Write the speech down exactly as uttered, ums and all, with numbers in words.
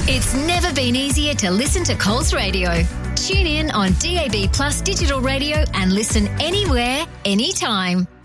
It's never been easier to listen to Coles Radio. Tune in on D A B Plus digital radio and listen anywhere, anytime.